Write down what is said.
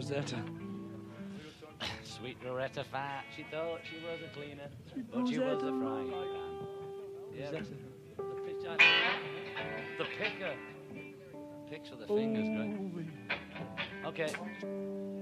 Rosetta. Sweet Rosetta Fat, she thought she was a cleaner, Sweet but she was a Rosetta. frying pan. Yeah, Rosetta. the picker. Picks with the fingers, great. Oh, Okay.